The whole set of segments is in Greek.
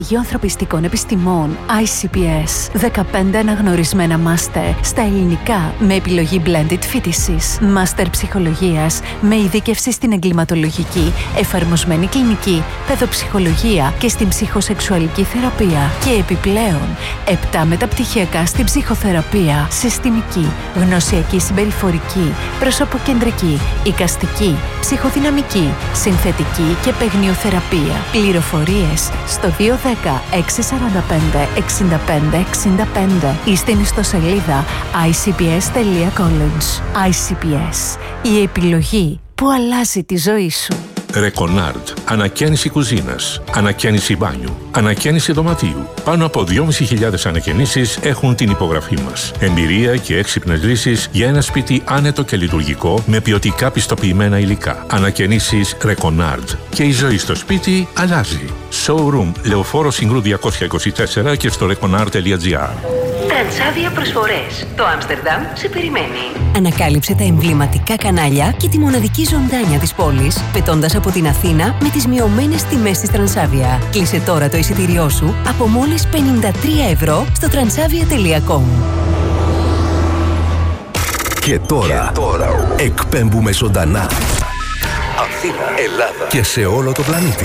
Ανθρωπιστικών Επιστημών ICPS. 15 αναγνωρισμένα μάστερ στα ελληνικά με επιλογή blended φοιτησης. Μάστερ ψυχολογίας με ειδίκευση στην εγκληματολογική, εφαρμοσμένη κλινική, παιδοψυχολογία και στην ψυχοσεξουαλική θεραπεία. Και επιπλέον 7 μεταπτυχιακά στην ψυχοθεραπεία, συστημική, γνωσιακή συμπεριφορική, προσωποκεντρική, εικαστική, ψυχοδυναμική, συνθετική και παιγνιοθεραπεία. Πληροφορίες στο 210-645-65-65 ή στην ιστοσελίδα icps.college. ICPS. Η επιλογή που αλλάζει τη ζωή σου. Ρεκονάρντ. Ανακαίνιση κουζίνας, ανακαίνιση μπάνιου, ανακαίνιση δωματίου. Πάνω από 2.500 ανακαινήσεις έχουν την υπογραφή μας. Εμπειρία και έξυπνες λύσεις για ένα σπίτι άνετο και λειτουργικό με ποιοτικά πιστοποιημένα υλικά. Ανακαινήσεις Ρεκονάρντ. Και η ζωή στο σπίτι αλλάζει. Showroom Λεωφόρο Συγκρού 224 και στο reconard.gr. Τρανσάβια προσφορές. Το Άμστερνταμ σε περιμένει. Ανακάλυψε τα εμβληματικά κανάλια και τη μοναδική ζωντάνια της πόλης, πετώντας από την Αθήνα με τις μειωμένες τιμές της Τρανσάβια. Κλείσε τώρα το εισιτήριό σου από μόλις 53 ευρώ στο transavia.com. Και τώρα εκπέμπουμε ζωντανά Αθήνα, Ελλάδα και σε όλο το πλανήτη.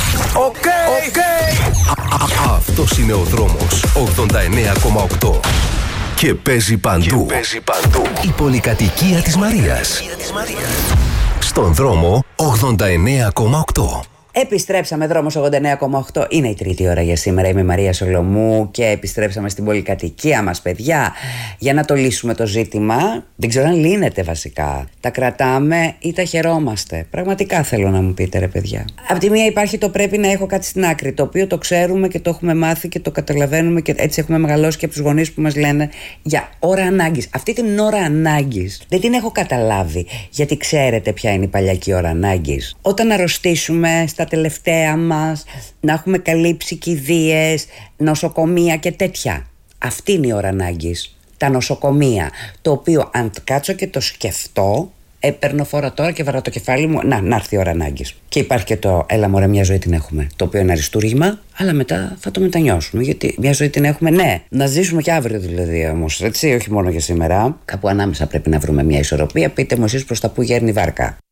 Αυτός είναι ο δρόμος 89,8 και παίζει παντού. Η πολυκατοικία της Μαρίας. Στον δρόμο 89,8. Επιστρέψαμε, δρόμος 89,8. Είναι η τρίτη ώρα για σήμερα. Είμαι η Μαρία Σολομού και επιστρέψαμε στην πολυκατοικία μας, παιδιά, για να το λύσουμε το ζήτημα. Δεν ξέρω αν λύνεται βασικά. Τα κρατάμε ή τα χαιρόμαστε. Πραγματικά θέλω να μου πείτε, ρε παιδιά. Απ' τη μία υπάρχει το πρέπει να έχω κάτι στην άκρη, το οποίο το ξέρουμε και το έχουμε μάθει και το καταλαβαίνουμε και έτσι έχουμε μεγαλώσει και από τους γονείς που μας λένε για ώρα ανάγκης. Αυτή την ώρα ανάγκης δεν την έχω καταλάβει, γιατί ξέρετε ποια είναι η παλιακή ώρα ανάγκης. Όταν αρρωστήσουμε στα τελευταία μας, να έχουμε καλύψει κηδείες, νοσοκομεία και τέτοια. Αυτή είναι η ώρα ανάγκης. Τα νοσοκομεία. Το οποίο αν κάτσω και το σκεφτώ, παίρνω φόρα τώρα και βαρά το κεφάλι μου. Να έρθει η ώρα ανάγκης. Και υπάρχει και το έλα μωρέ, μια ζωή την έχουμε. Το οποίο είναι αριστούργημα, αλλά μετά θα το μετανιώσουμε. Γιατί μια ζωή την έχουμε, ναι. Να ζήσουμε και αύριο δηλαδή όμως. Έτσι, όχι μόνο για σήμερα. Κάπου ανάμεσα πρέπει να βρούμε μια ισορροπία. Πείτε μου εσείς προς τα που γέρνει η βάρκα.